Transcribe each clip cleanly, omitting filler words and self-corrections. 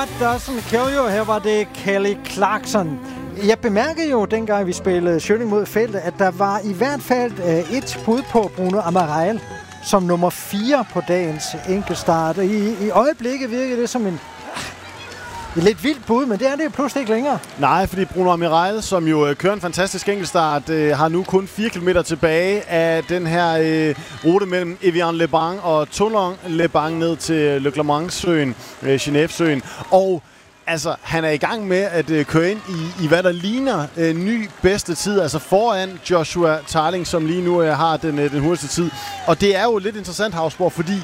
What Doesn't Kill You. Her var det Kelly Clarkson. Jeg bemærkede jo, dengang vi spillede Schønning mod feltet, at der var i hvert fald et bud på Bruno Amaral som nummer 4 på dagens enkeltstart. I øjeblikket virker det som et lidt vildt bud, men det er det jo pludselig ikke længere. Nej, fordi Bruno Amaral, som jo kører en fantastisk enkeltstart, har nu kun 4 km tilbage af den her rute mellem Evian-les-Bains og Toulon-les-Bains ned til Le Clermont-søen, Genève-søen. Og altså, han er i gang med at køre ind i hvad der ligner ny bedste tid, altså foran Joshua Tarling, som lige nu har den hurtigste tid. Og det er jo lidt interessant, Havsborg, fordi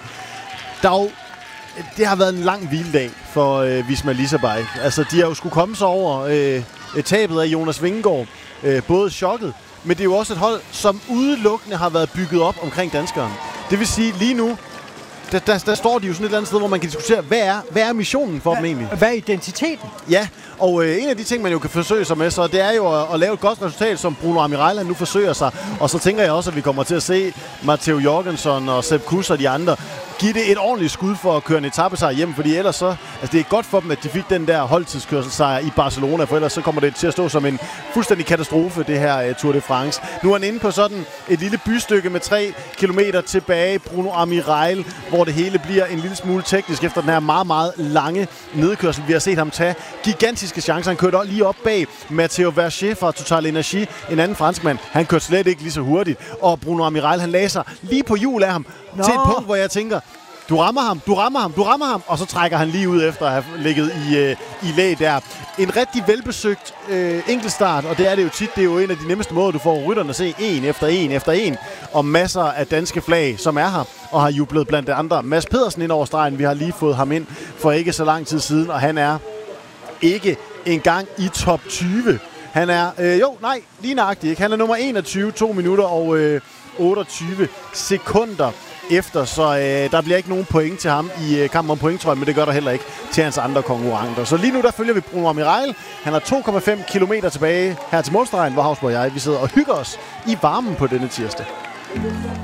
det har været en lang hviledag for Visma Leasabike. Altså, de har jo skulle komme sig over tabet af Jonas Vingegaard, både chokket, men det er jo også et hold, som udelukkende har været bygget op omkring danskeren. Det vil sige, lige nu, der står de jo sådan et eller andet sted, hvor man kan diskutere, hvad er missionen for dem egentlig? Hvad er identiteten? Ja, og en af de ting, man jo kan forsøge sig med, så det er jo at lave et godt resultat, som Bruno Amaral nu forsøger sig. Og så tænker jeg også, at vi kommer til at se Matteo Jorgensen og Sepp Kuss og de andre give det et ordentligt skud for at køre en etapesejr hjem, fordi ellers så, altså det er godt for dem, at de fik den der holdtidskørselssejr i Barcelona, for ellers så kommer det til at stå som en fuldstændig katastrofe, det her Tour de France. Nu er han inde på sådan et lille bystykke med 3 kilometer tilbage, Bruno Amaral, hvor det hele bliver en lille smule teknisk efter den her meget, meget lange nedkørsel. Vi har set ham tage gigantiske chancer. Han kørte lige op bag Matteo Verger fra Total Energy, en anden franskmand. Han kørte slet ikke lige så hurtigt, og Bruno Amaral, han lagde sig lige på hjul af ham til et punkt, hvor jeg tænker, du rammer ham, og så trækker han lige ud efter at have ligget i læ der. En rigtig velbesøgt enkeltstart, og det er det jo tit. Det er jo en af de nemmeste måder, du får rytterne at se en efter en, og masser af danske flag, som er her, og har jublet blandt andre. Mads Pedersen ind over stregen, vi har lige fået ham ind for ikke så lang tid siden, og han er ikke engang i top 20. Han er, lige nøjagtigt, ikke? Han er nummer 21, 2 minutter og 28 sekunder efter, så der bliver ikke nogen point til ham i kampen om point, tror jeg, men det gør der heller ikke til hans andre konkurrenter. Så lige nu der følger vi Bruno Amaral. Han har 2,5 kilometer tilbage her til målstregen, hvor Havsborg og jeg vi sidder og hygger os i varmen på denne tirsdag.